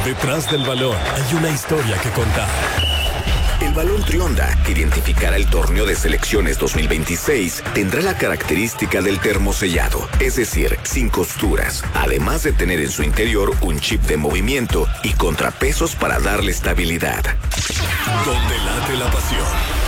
Detrás del balón hay una historia que contar. El balón Trionda, que identificará el torneo de selecciones 2026, tendrá la característica del termosellado, es decir, sin costuras, además de tener en su interior un chip de movimiento y contrapesos para darle estabilidad. Donde late la pasión.